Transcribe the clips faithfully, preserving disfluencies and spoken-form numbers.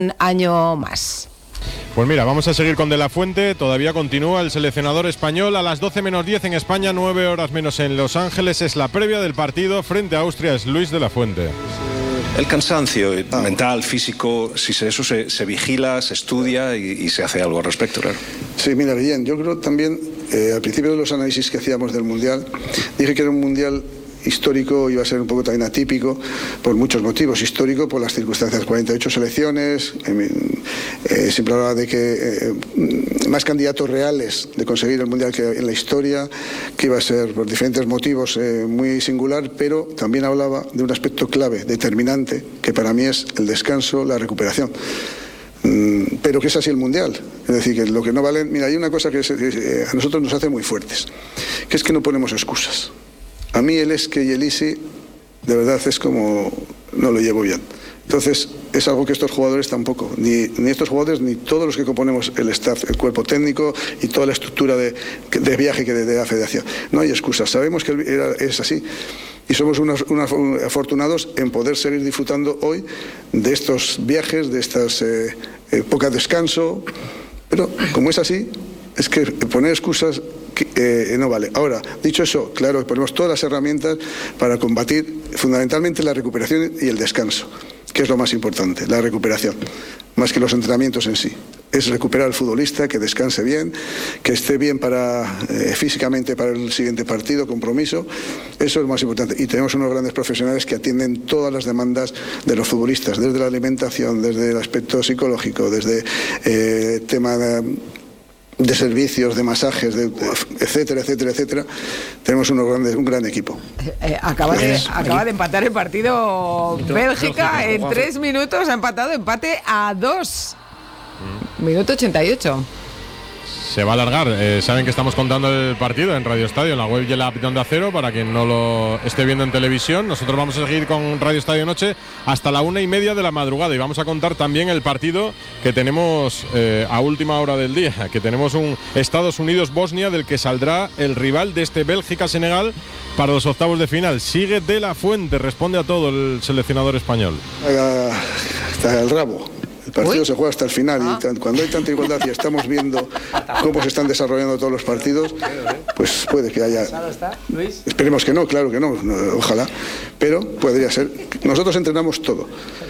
año más. Pues mira, vamos a seguir con De La Fuente. Todavía continúa el seleccionador español. A las doce menos diez en España, nueve horas menos en Los Ángeles. Es la previa del partido frente a Austria. Es Luis De La Fuente. El cansancio ah. mental, físico, si se, eso se, se vigila, se estudia y, y se hace algo al respecto, claro. Sí, mira, bien, yo creo también, eh, al principio de los análisis que hacíamos del Mundial, dije que era un Mundial histórico, iba a ser un poco también atípico por muchos motivos. Histórico por las circunstancias, cuarenta y ocho selecciones, eh, eh, siempre hablaba de que eh, más candidatos reales de conseguir el Mundial que en la historia, que iba a ser por diferentes motivos eh, muy singular, pero también hablaba de un aspecto clave, determinante, que para mí es el descanso, la recuperación. Pero que es así el Mundial, es decir, que lo que no vale, mira, hay una cosa que, es, que a nosotros nos hace muy fuertes, que es que no ponemos excusas. A mí el Esque y el Isi, de verdad, es como, no lo llevo bien. Entonces, es algo que estos jugadores tampoco, ni, ni estos jugadores, ni todos los que componemos el staff, el cuerpo técnico y toda la estructura de, de viaje que de, de la federación. No hay excusas, sabemos que era, es así. Y somos unos, unos afortunados en poder seguir disfrutando hoy de estos viajes, de estas eh, épocas de descanso. Pero, como es así, es que poner excusas eh, no vale. Ahora, dicho eso, claro, ponemos todas las herramientas para combatir fundamentalmente la recuperación y el descanso, que es lo más importante, la recuperación, más que los entrenamientos en sí. Es recuperar al futbolista, que descanse bien, que esté bien para eh, físicamente para el siguiente partido, compromiso. Eso es lo más importante. Y tenemos unos grandes profesionales que atienden todas las demandas de los futbolistas, desde la alimentación, desde el aspecto psicológico, desde el eh, tema de, de servicios, de masajes, de, de, etcétera, etcétera, etcétera. Tenemos unos grandes, un gran equipo. Eh, acaba, de, acaba de empatar el partido Bélgica en tres minutos, ha empatado, empate a dos. Minuto ochenta y ocho. Se va a alargar. Eh, saben que estamos contando el partido en Radio Estadio, en la web y en la app de Onda Cero, para quien no lo esté viendo en televisión. Nosotros vamos a seguir con Radio Estadio Noche hasta la una y media de la madrugada y vamos a contar también el partido que tenemos eh, a última hora del día, que tenemos un Estados Unidos-Bosnia, del que saldrá el rival de este Bélgica-Senegal para los octavos de final. Sigue De La Fuente, responde a todo el seleccionador español. Está el rabo. El partido Uy. se juega hasta el final ah. y cuando hay tanta igualdad y estamos viendo cómo se están desarrollando todos los partidos, pues puede que haya... Esperemos que no, claro que no, no, ojalá, pero podría ser. Nosotros entrenamos todo.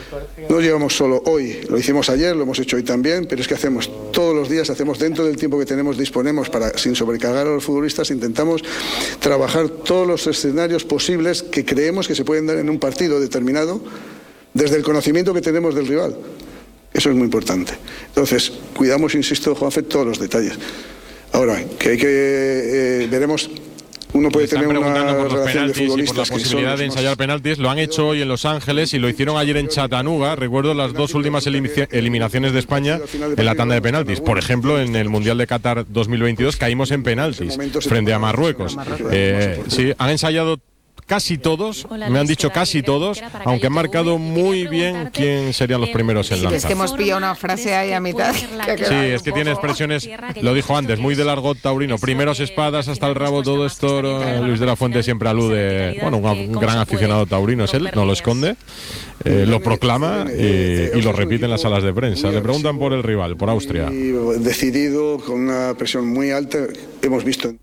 No llevamos solo hoy, lo hicimos ayer, lo hemos hecho hoy también, pero es que hacemos todos los días, hacemos dentro del tiempo que tenemos, disponemos para, sin sobrecargar a los futbolistas, intentamos trabajar todos los escenarios posibles que creemos que se pueden dar en un partido determinado desde el conocimiento que tenemos del rival. Eso es muy importante. Entonces, cuidamos, insisto, Juanfe, todos los detalles. Ahora, que hay que... Eh, veremos... Uno puede tener una por relación penaltis de futbolistas y por la posibilidad de ensayar penaltis. Lo han hecho hoy en Los Ángeles y lo hicieron ayer en Chattanooga. Recuerdo las dos últimas eliminaciones de España en la tanda de penaltis. Por ejemplo, en el Mundial de Qatar dos mil veintidós caímos en penaltis frente a Marruecos. Eh, sí, han ensayado casi todos, me han dicho casi todos, aunque han marcado muy bien quién serían los primeros en lanzar. Es que hemos pillado una frase ahí a mitad. Sí, es que tiene expresiones, lo dijo antes, muy del argot taurino. Primeros espadas hasta el rabo, todo esto. Luis de la Fuente siempre alude, bueno, un gran aficionado taurino es él, no lo esconde, eh, lo proclama y, y lo repite en las salas de prensa. Le preguntan por el rival, por Austria. Decidido, con una presión muy alta, hemos visto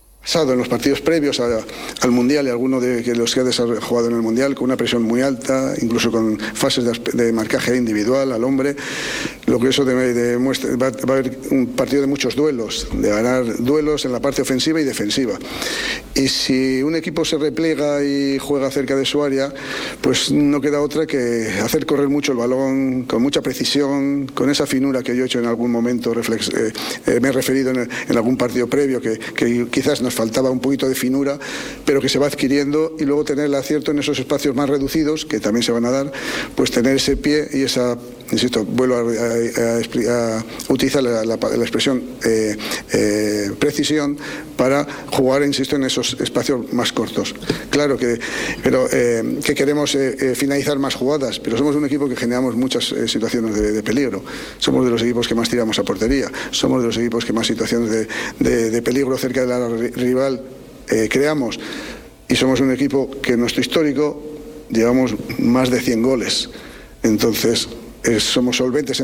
en los partidos previos a, al Mundial y alguno de que los que ha jugado en el Mundial con una presión muy alta, incluso con fases de, de marcaje individual al hombre, lo que eso demuestra, va, va a haber un partido de muchos duelos, de ganar duelos en la parte ofensiva y defensiva. Y si un equipo se replega y juega cerca de su área, pues no queda otra que hacer correr mucho el balón, con mucha precisión, con esa finura que yo he hecho en algún momento, reflex, eh, eh, me he referido en, el, en algún partido previo, que, que quizás nos faltaba un poquito de finura, pero que se va adquiriendo, y luego tener el acierto en esos espacios más reducidos, que también se van a dar, pues tener ese pie y esa, insisto, vuelvo a, a, a, a utilizar la, la, la expresión eh, eh, precisión para jugar, insisto, en esos espacios más cortos. Claro que, pero, eh, que queremos eh, eh, finalizar más jugadas, pero somos un equipo que generamos muchas eh, situaciones de, de peligro. Somos de los equipos que más tiramos a portería, somos de los equipos que más situaciones de, de, de peligro cerca de la rival eh, creamos, y somos un equipo que en nuestro histórico llevamos más de cien goles. Entonces eh, somos solventes en